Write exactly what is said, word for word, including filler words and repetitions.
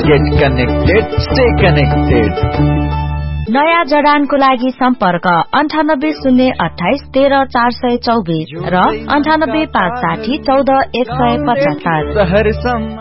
Get connected, stay connected. नयाँ जडानको लागि सम्पर्क अन्ठानब्बे शून्य अठाइस तेह्र चार सय चौबिस र अन्ठानब्बे पाँच साठी चौध एक सय पचहत्तर।